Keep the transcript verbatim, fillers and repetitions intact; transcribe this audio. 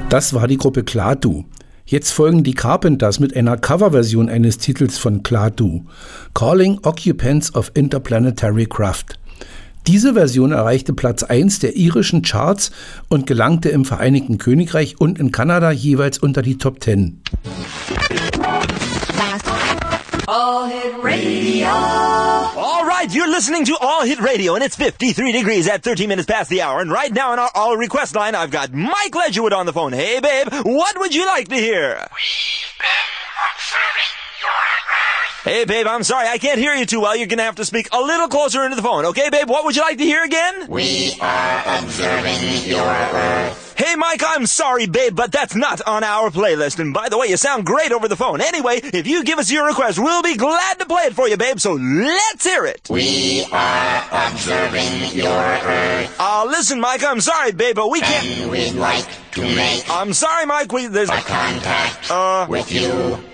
Das war die Gruppe Klaatu. Jetzt folgen die Carpenters mit einer Coverversion eines Titels von Klaatu, Calling Occupants of Interplanetary Craft. Diese Version erreichte Platz eins der irischen Charts und gelangte im Vereinigten Königreich und in Kanada jeweils unter die Top zehn. All Hit Radio. All right, you're listening to All Hit Radio, and it's fifty-three degrees at thirteen minutes past the hour. And right now on our All Request line, I've got Mike Ledgerwood on the phone. Hey, babe, what would you like to hear? We've been observing your Earth. Hey, babe, I'm sorry, I can't hear you too well. You're gonna have to speak a little closer into the phone. Okay, babe, what would you like to hear again? We are observing your Earth. Hey, Mike, I'm sorry, babe, but that's not on our playlist. And by the way, you sound great over the phone. Anyway, if you give us your request, we'll be glad to play it for you, babe, so let's hear it. We are observing your Earth. Uh, listen, Mike, I'm sorry, babe, but we can't... And we'd like to make... I'm sorry, Mike, we... There's... a contact Uh... with you.